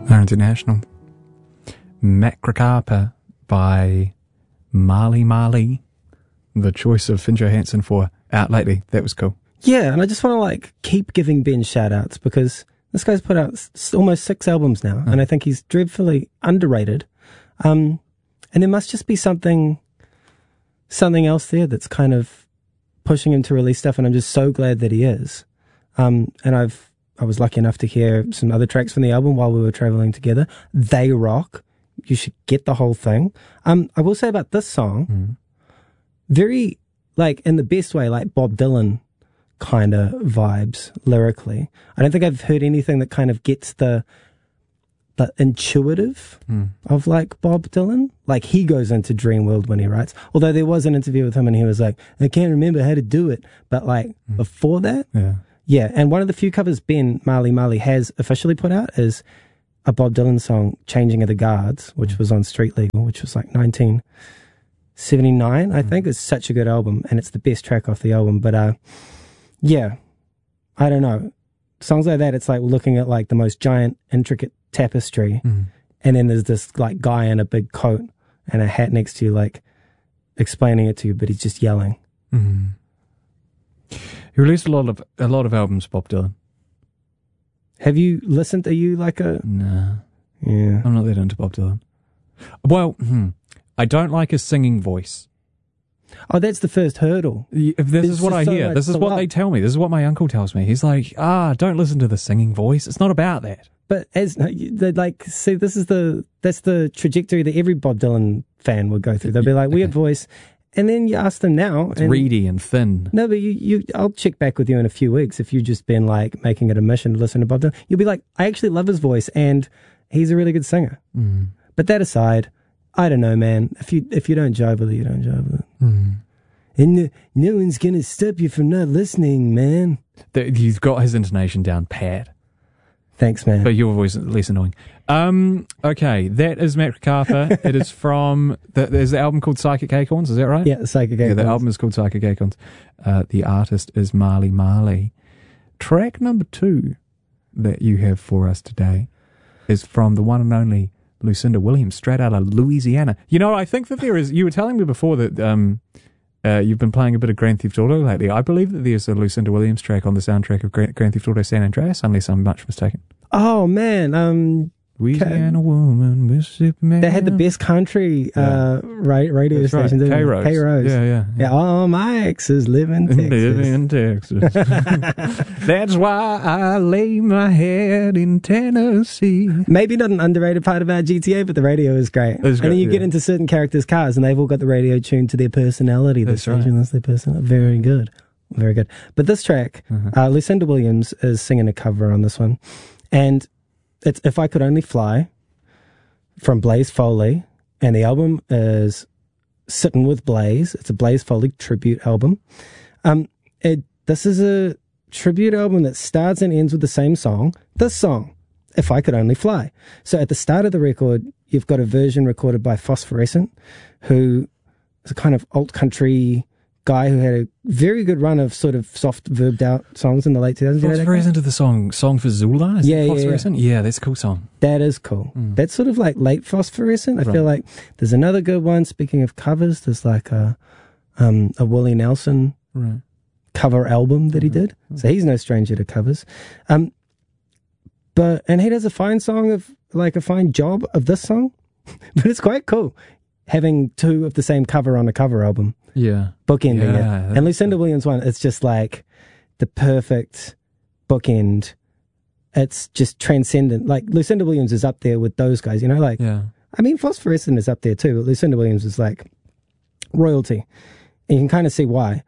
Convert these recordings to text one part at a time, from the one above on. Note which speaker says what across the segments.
Speaker 1: Our International. Macrocarpa by Marley Marley. The choice of Finn Johansson for Out Lately. That was cool.
Speaker 2: Yeah, and I just want to keep giving Ben shout-outs because this guy's put out almost 6 albums now, and I think he's dreadfully underrated. And there must just be something else there that's kind of pushing him to release stuff, and I'm just so glad that he is. And I was lucky enough to hear some other tracks from the album while we were traveling together. They rock. You should get the whole thing. I will say about this song, very, in the best way, like Bob Dylan kind of vibes lyrically. I don't think I've heard anything that kind of gets the intuitive of Bob Dylan. He goes into dream world when he writes. Although there was an interview with him and he was like, I can't remember how to do it. But before that, yeah. And one of the few covers Ben Marley has officially put out is a Bob Dylan song, Changing of the Guards, which was on Street Legal, which was 1979, I think. It's such a good album, and it's the best track off the album. But, yeah, I don't know. Songs like that, it's looking at the most giant, intricate tapestry, and then there's this guy in a big coat and a hat next to you, explaining it to you, but he's just yelling.
Speaker 1: He released a lot of albums, Bob Dylan.
Speaker 2: Have you listened? Are you
Speaker 1: No.
Speaker 2: Yeah.
Speaker 1: I'm not that into Bob Dylan. Well, I don't like his singing voice.
Speaker 2: Oh, that's the first hurdle.
Speaker 1: This is what I hear. This is what they tell me. This is what my uncle tells me. He's like, don't listen to the singing voice. It's not about that.
Speaker 2: But see, that's the trajectory that every Bob Dylan fan would go through. They'll be like, weird voice. And then you ask them now.
Speaker 1: It's reedy and thin.
Speaker 2: No, but I'll check back with you in a few weeks if you've just been making it a mission to listen to Bob Dylan. You'll be like, I actually love his voice and he's a really good singer. But that aside, I don't know, man. If you don't jive with it, you don't jive with it. And no one's going to stop you from not listening, man.
Speaker 1: You've got his intonation down pat.
Speaker 2: Thanks, man.
Speaker 1: But your voice is less annoying. Okay, that is Macrocarpa. It is from there's the album called Psychic Acorns, is that right?
Speaker 2: Yeah, Psychic Acorns.
Speaker 1: Yeah, the album is called Psychic Acorns. The artist is Marley Marley. Track number 2 that you have for us today is from the one and only Lucinda Williams, straight out of Louisiana. I think that you were telling me before that you've been playing a bit of Grand Theft Auto lately. I believe that there's a Lucinda Williams track on the soundtrack of Grand Theft Auto San Andreas, unless I'm much mistaken.
Speaker 2: Oh, man.
Speaker 1: Louisiana woman, Mississippi man.
Speaker 2: They had the best country radio station.
Speaker 1: Right. K-Rose.
Speaker 2: K-Rose.
Speaker 1: Yeah.
Speaker 2: All my exes live in Texas.
Speaker 1: Live in Texas. That's why I lay my head in Tennessee.
Speaker 2: Maybe not an underrated part about GTA, but the radio is great.
Speaker 1: It's great,
Speaker 2: and then you get into certain characters' cars, and they've all got the radio tuned to their personality.
Speaker 1: That's right.
Speaker 2: Their personality. Very good. Very good. But this track, Lucinda Williams is singing a cover on this one. And it's If I Could Only Fly from Blaze Foley. And the album is Sittin' with Blaze. It's a Blaze Foley tribute album. This is a tribute album that starts and ends with the same song. This song, If I Could Only Fly. So at the start of the record, you've got a version recorded by Phosphorescent, who is a kind of alt country guy who had a very good run of sort of soft verbed out songs in the late 2000s.
Speaker 1: Phosphorescent to the Song for Zula? Phosphorescent? Yeah, that's a cool song.
Speaker 2: That is cool. That's sort of late Phosphorescent. I feel like there's another good one. Speaking of covers, there's a Willie Nelson cover album that he did. So he's no stranger to covers. And he does a fine song of a fine job of this song, but it's quite cool having 2 of the same cover on a cover album.
Speaker 1: Yeah.
Speaker 2: Bookending it. And Lucinda Williams one, it's just the perfect bookend. It's just transcendent. Lucinda Williams is up there with those guys,
Speaker 1: Yeah.
Speaker 2: I mean, Phosphorescent is up there too, but Lucinda Williams is royalty. And you can kind of see why.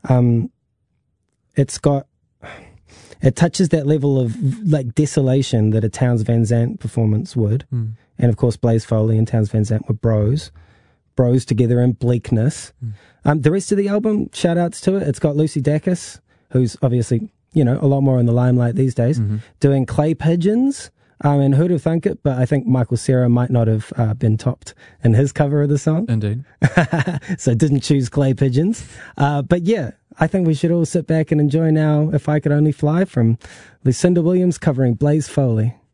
Speaker 2: It touches that level of desolation that a Townes Van Zandt performance would. And of course, Blaze Foley and Townes Van Zandt were bros together in bleakness. The rest of the album, shout outs to it. It's got Lucy Dacus, who's obviously, a lot more in the limelight these days, doing Clay Pigeons. And who'd have thunk it? But I think Michael Cera might not have been topped in his cover of the song.
Speaker 1: Indeed.
Speaker 2: So didn't choose Clay Pigeons. But yeah, I think we should all sit back and enjoy now If I Could Only Fly from Lucinda Williams covering Blaze Foley.